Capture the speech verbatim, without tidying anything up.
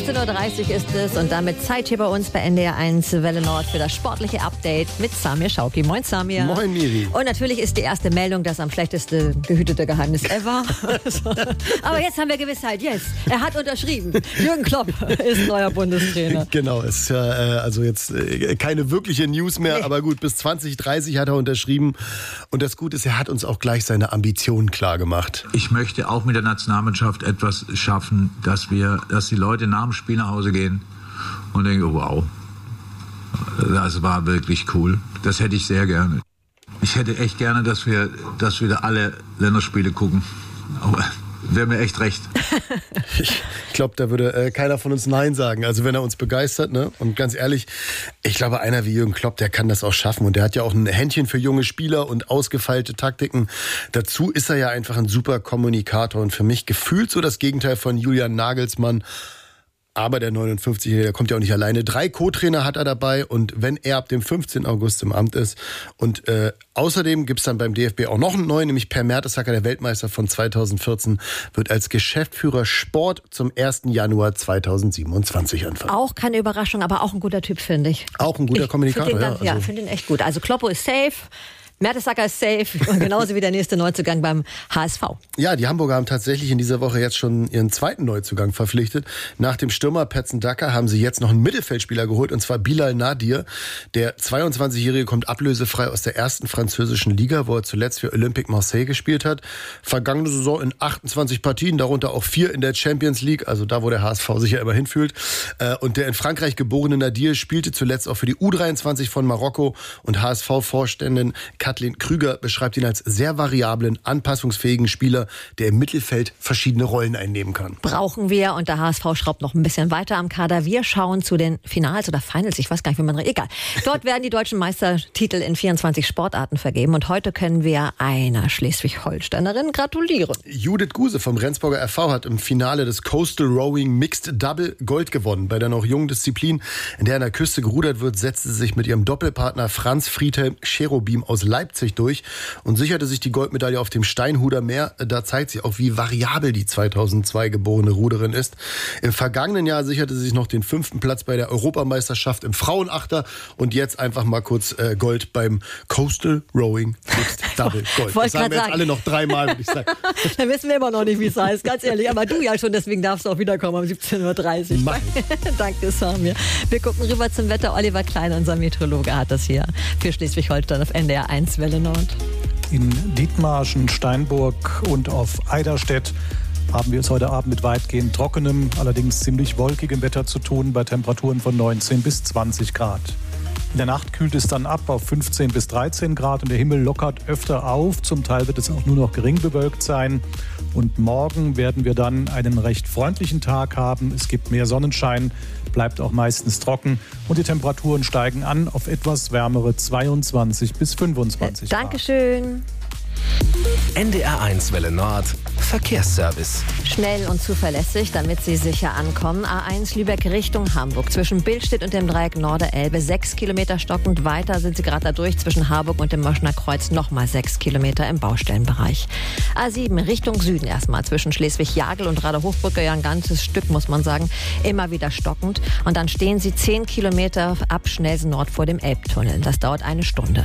fünfzehn Uhr dreißig ist es und damit Zeit hier bei uns bei N D R eins Welle Nord für das sportliche Update mit Samir Schauki. Moin Samir. Moin Miri. Und natürlich ist die erste Meldung das am schlechteste gehütete Geheimnis ever. Aber jetzt haben wir Gewissheit, yes, er hat unterschrieben. Jürgen Klopp ist neuer Bundestrainer. Genau, es ist ja äh, also jetzt äh, keine wirkliche News mehr, nee. Aber gut, bis zwanzig dreißig hat er unterschrieben und das Gute ist, er hat uns auch gleich seine Ambitionen klar gemacht. Ich möchte auch mit der Nationalmannschaft etwas schaffen, dass wir, dass die Leute nach dem Spiel nach Hause gehen und denken, wow, das war wirklich cool. Das hätte ich sehr gerne. Ich hätte echt gerne, dass wir, dass wir da alle Länderspiele gucken. Aber wäre mir echt recht. Ich glaube, da würde äh, keiner von uns Nein sagen. Also wenn er uns begeistert, ne? Und ganz ehrlich, ich glaube, einer wie Jürgen Klopp, der kann das auch schaffen. Und der hat ja auch ein Händchen für junge Spieler und ausgefeilte Taktiken. Dazu ist er ja einfach ein super Kommunikator und für mich gefühlt so das Gegenteil von Julian Nagelsmann. Aber der neunundfünfzigjährige, der kommt ja auch nicht alleine. Drei Co-Trainer hat er dabei und wenn er ab dem fünfzehnten August im Amt ist. Und äh, außerdem gibt's dann beim D F B auch noch einen neuen, nämlich Per Mertesacker, der Weltmeister von zweitausendvierzehn, wird als Geschäftsführer Sport zum ersten Januar zweitausendsiebenundzwanzig anfangen. Auch keine Überraschung, aber auch ein guter Typ, finde ich. Auch ein guter ich Kommunikator, find den ja. Ganz, also. Ja, finde ihn echt gut. Also Kloppo ist safe. Mertesacker ist safe und genauso wie der nächste Neuzugang beim H S V. Ja, die Hamburger haben tatsächlich in dieser Woche jetzt schon ihren zweiten Neuzugang verpflichtet. Nach dem Stürmer Patson Daka haben sie jetzt noch einen Mittelfeldspieler geholt, und zwar Bilal Nadir. Der zweiundzwanzigjährige kommt ablösefrei aus der ersten französischen Liga, wo er zuletzt für Olympique Marseille gespielt hat. Vergangene Saison in achtundzwanzig Partien, darunter auch vier in der Champions League, also da, wo der H S V sich ja immer hinfühlt. Und der in Frankreich geborene Nadir spielte zuletzt auch für die U dreiundzwanzig von Marokko, und H S V-Vorständin Kathleen Krüger beschreibt ihn als sehr variablen, anpassungsfähigen Spieler, der im Mittelfeld verschiedene Rollen einnehmen kann. Brauchen wir, und der H S V schraubt noch ein bisschen weiter am Kader. Wir schauen zu den Finals oder Finals, ich weiß gar nicht, wie man... Egal. Dort werden die deutschen Meistertitel in vierundzwanzig Sportarten vergeben und heute können wir einer Schleswig-Holsteinerin gratulieren. Judith Guse vom Rendsburger R V hat im Finale des Coastal Rowing Mixed Double Gold gewonnen. Bei der noch jungen Disziplin, in der an der Küste gerudert wird, setzte sie sich mit ihrem Doppelpartner Franz Friedhelm Cherubim aus Leipzig durch und sicherte sich die Goldmedaille auf dem Steinhuder Meer. Da zeigt sich auch, wie variabel die zweitausendzwei geborene Ruderin ist. Im vergangenen Jahr sicherte sie sich noch den fünften Platz bei der Europameisterschaft im Frauenachter und jetzt einfach mal kurz äh, Gold beim Coastal Rowing Mixed Double Gold. Das sagen wir jetzt alle noch dreimal, würde ich sagen. Dann wissen wir immer noch nicht, wie es heißt, ganz ehrlich. Aber du ja schon, deswegen darfst du auch wiederkommen um siebzehn Uhr dreißig. Danke, Samir. Wir gucken rüber zum Wetter. Oliver Klein, unser Meteorologe, hat das hier für Schleswig-Holstein auf N D R eins Welle Nord. In Dithmarschen, Steinburg und auf Eiderstedt haben wir es heute Abend mit weitgehend trockenem, allerdings ziemlich wolkigem Wetter zu tun, bei Temperaturen von neunzehn bis zwanzig Grad. In der Nacht kühlt es dann ab auf fünfzehn bis dreizehn Grad und der Himmel lockert öfter auf. Zum Teil wird es auch nur noch gering bewölkt sein. Und morgen werden wir dann einen recht freundlichen Tag haben. Es gibt mehr Sonnenschein, bleibt auch meistens trocken und die Temperaturen steigen an auf etwas wärmere zweiundzwanzig bis fünfundzwanzig Grad. Dankeschön. N D R eins Welle Nord Verkehrsservice. Schnell und zuverlässig, damit Sie sicher ankommen. A eins Lübeck Richtung Hamburg. Zwischen Billstedt und dem Dreieck Norderelbe. Sechs Kilometer stockend. Weiter sind Sie gerade da durch. Zwischen Harburg und dem Moschner Kreuz nochmal sechs Kilometer im Baustellenbereich. A sieben Richtung Süden erstmal. Zwischen Schleswig-Jagel und Rader-Hochbrücke. Ja, ein ganzes Stück, muss man sagen. Immer wieder stockend. Und dann stehen Sie zehn Kilometer ab Schnelsen Nord vor dem Elbtunnel. Das dauert eine Stunde.